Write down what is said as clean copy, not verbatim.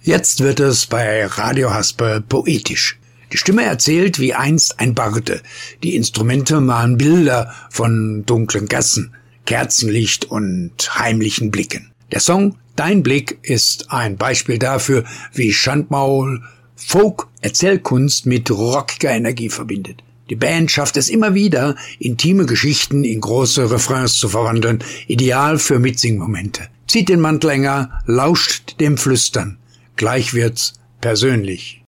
Jetzt wird es bei Radio Hasper poetisch. Die Stimme erzählt wie einst ein Barde. Die Instrumente malen Bilder von dunklen Gassen, Kerzenlicht und heimlichen Blicken. Der Song Dein Blick ist ein Beispiel dafür, wie Schandmaul Folk-Erzählkunst mit rockiger Energie verbindet. Die Band schafft es immer wieder, intime Geschichten in große Refrains zu verwandeln, ideal für Mitsingmomente. Zieht den Mantel enger, lauscht dem Flüstern. Gleich wird's persönlich.